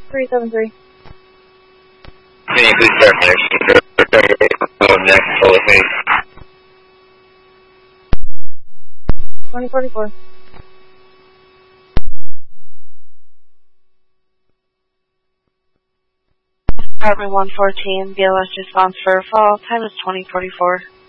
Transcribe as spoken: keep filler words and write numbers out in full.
three seven three. Can you please start connection? Next, hold me. twenty forty-four. Department one fourteen, B L S response for a fall. Time is twenty forty-four.